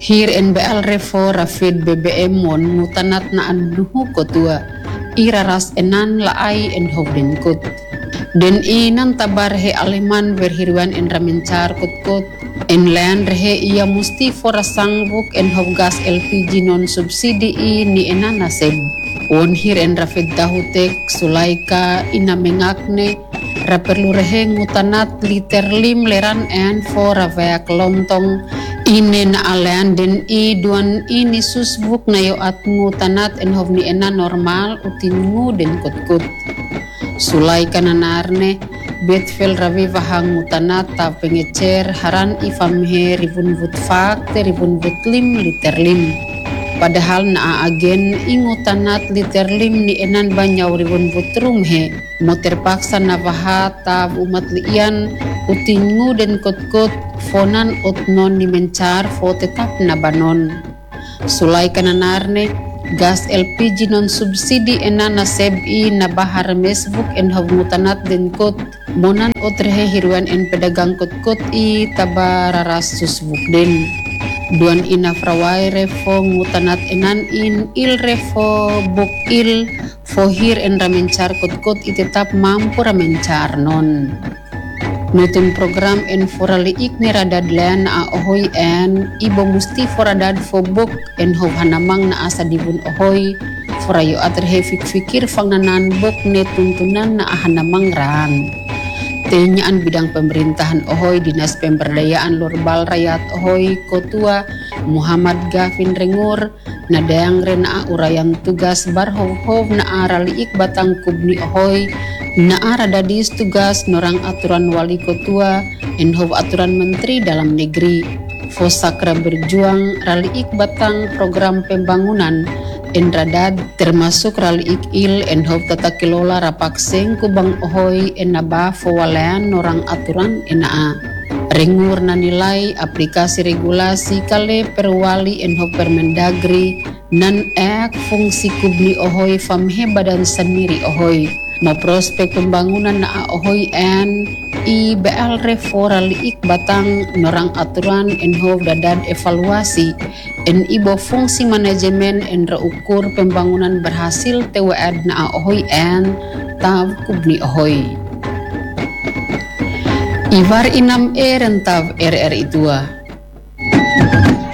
Hir NBL Revo Rafid BBM mon mutanat na anuhu kotua iraras enan laai en hovdenkut. Den inan tabar he aleman berhirwan en ramencar kutkut en lean rehe ia musti fora sangbuk en hovgas LPG non subsidi ni enan naseb. Won hir en Rafid dahutek sulaika ina mengakne raperlu rehe mutanat liter lim leran en fora veak lontong inen alean den duan ini susbuk na yo at ngutanat en hovni ena normal utingu den kutkut. Sulai kananarne betfel ravi vahang ngutanat ta pengecer haran ifamhe ribun vut fak te ribun vut lim liter lim. Padahal na agen ingutanat liter lim ni enan banyaw ribun vut rumhe mo terpaksa na vahata umat lian utingu den kutkut fonan utnon ni mencar fo tetap na banon. Sulai kananarne gas LPG non subsidi enan naseb na bahar mesbuk en havmutanat den kut monan otrehe hirwan en pedagang kutkut tabararas susbuk den. Duan ina frawai revo ngutanat enan in il revo buk il fohir en ramencar kutkut tetap mampu ramencar non. Nutin program en forali ikni radad lean na ahoy en ibo musti foradad fobuk en hov hanamang na asa dibun ahoy forayo aterhe fikir fang nanan buk ne tuntunan na ahanamang ran. Tenyaan bidang pemerintahan ahoy Dinas Pemberdayaan Lurbal Rakyat ahoy Kotua Muhammad Gavin Rengur na dayang rena urayan tugas barhov na araliik batang kubni ahoy na aradadis tugas norang aturan wali kotua enhov aturan menteri dalam negeri fosakra berjuang raliik batang program pembangunan enradad termasuk raliik il enhov tata kelola rapakseng kubang ahoy enaba fowalean norang aturan enaa. Rengur na nilai aplikasi regulasi kale perwali enhov Permendagri nan fungsi kubni ahoy famhe badan sendiri ahoy mau prospek pembangunan na ahoy en IBL Revo raliik batang norang aturan enhov dadad evaluasi en ibo fungsi manajemen en reukur pembangunan berhasil TWD na ahoy en tav kubni ahoy. Ivar inam rentav RRI 2.